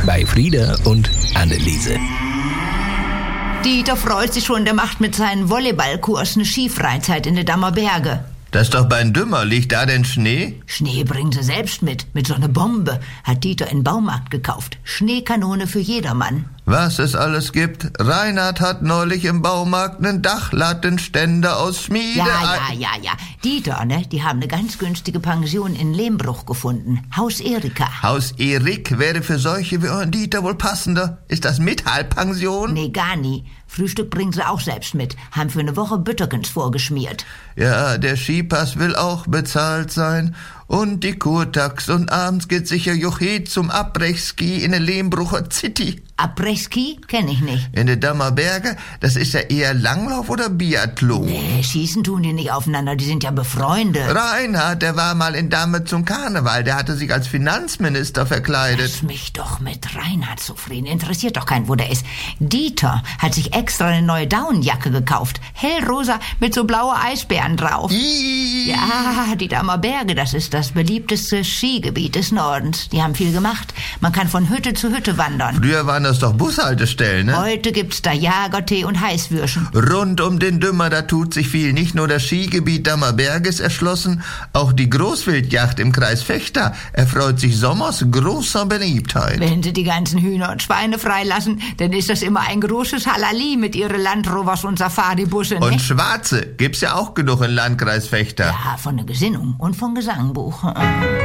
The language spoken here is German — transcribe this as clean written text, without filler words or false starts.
bei Frieda und Anneliese. Dieter freut sich schon, der macht mit seinen Volleyballkurs eine Skifreizeit in den Dammer Berge. Das ist doch beim Dümmer. Liegt da denn Schnee? Schnee bringen sie selbst mit so einer Bombe. Hat Dieter in den Baumarkt gekauft. Schneekanone für jedermann. Was es alles gibt. Reinhard hat neulich im Baumarkt einen Dachlattenständer aus Schmiede... Ja. Dieter, die haben eine ganz günstige Pension in Lehmbruch gefunden. Haus Erika. Haus Erik wäre für solche wie euren Dieter wohl passender. Ist das Mithalbpension? Nee, gar nie. Frühstück bringen sie auch selbst mit. Haben für eine Woche Bütterkens vorgeschmiert. Ja, der Skipass will auch bezahlt sein. Und die Kurtax. Und abends geht sicher Juchet zum Abbrechski in der Lehmbrucher City. Abbrechski? Kenn ich nicht. In den Dammer Berge? Das ist ja eher Langlauf oder Biathlon? Nee, schießen tun die nicht aufeinander. Die sind ja befreundet. Reinhard, der war mal in Damme zum Karneval. Der hatte sich als Finanzminister verkleidet. Lass mich doch mit Reinhard zufrieden. Interessiert doch keinen, wo der ist. Dieter hat sich extra eine neue Daunenjacke gekauft. Hellrosa mit so blaue Eisbären drauf. Ja, die Dammer Berge, das ist das beliebteste Skigebiet des Nordens. Die haben viel gemacht. Man kann von Hütte zu Hütte wandern. Früher waren das doch Bushaltestellen, ne? Heute gibt's da Jagertee und Heißwürschen. Rund um den Dümmer, da tut sich viel. Nicht nur das Skigebiet Dammer Berge ist erschlossen, auch die Großwildjagd im Kreis Vechta erfreut sich sommers großer Beliebtheit. Wenn sie die ganzen Hühner und Schweine freilassen, dann ist das immer ein großes Halali mit ihren Landrovers und Safari-Busse, ne? Und Schwarze gibt's ja auch genug im Landkreis Vechta. Ja, von der Gesinnung und vom Gesangbuch.